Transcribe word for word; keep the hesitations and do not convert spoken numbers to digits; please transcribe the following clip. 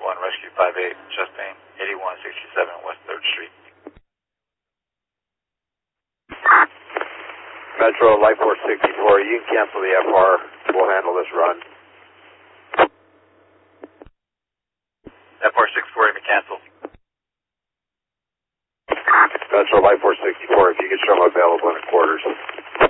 one, Rescue five eight, chest pain, eighty-one sixty-seven West third Street. Metro, Life Force sixty-four, you can cancel the F R. We'll handle this run. F R sixty-four, you can cancel. Metro, Life Force sixty-four, if you can show them available in the quarters.